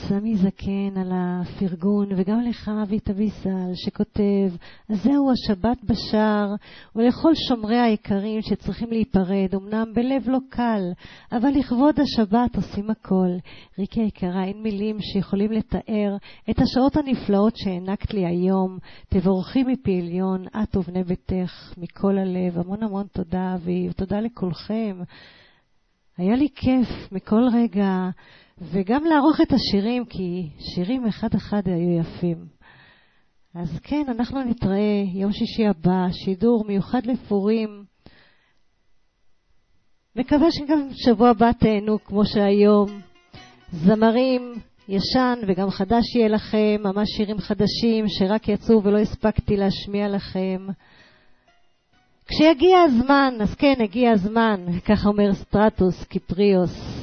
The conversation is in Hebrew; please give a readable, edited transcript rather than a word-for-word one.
סמי זקן על הפרגון, וגם לך אבי תביסל שכותב, אז זהו השבת בשער, ולכל שומרי היקרים שצריכים להיפרד, אמנם בלב לא קל, אבל לכבוד השבת עושים הכל. ריקי היקרה, אין מילים שיכולים לתאר את השעות הנפלאות שהענקת לי היום. תבורכי מפי עליון, את ובני ביתך, מכל הלב. המון המון תודה אבי, ותודה לכולכם. היה לי כיף מכל רגע, וגם לערוך את השירים, כי שירים אחד אחד היו יפים. אז כן, אנחנו נתראה יום שישי הבא, שידור מיוחד לפורים. מקווה שגם שבוע הבא תהנו כמו שהיום. זמרים ישן וגם חדש יהיה לכם, ממש שירים חדשים שרק יצאו ולא הספקתי להשמיע לכם. כשיגיע הזמן, אז כן, הגיע הזמן, כך אומר סטרטוס קיפריוס.